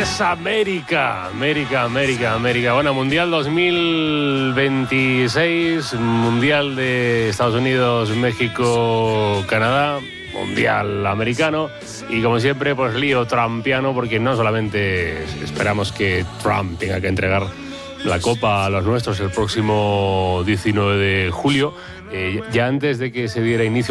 es América. Bueno, Mundial 2026, Mundial de Estados Unidos, México, Canadá, Mundial americano y como siempre pues lío trumpiano porque no solamente esperamos que Trump tenga que entregar la copa a los nuestros el próximo 19 de julio, ya antes de que se diera inicio